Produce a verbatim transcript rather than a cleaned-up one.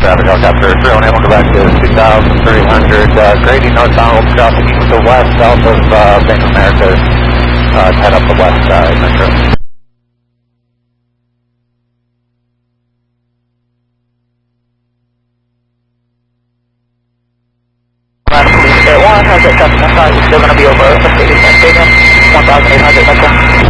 traffic helicopter three one eight, we'll go back to two thousand three hundred, uh, grading northbound, we'll cross east to west, south of uh, Bank of America, uh, head up the west side, metro. Police Air one, has it customer side, we're still going to be over the stadium, one thousand eight hundred, metro.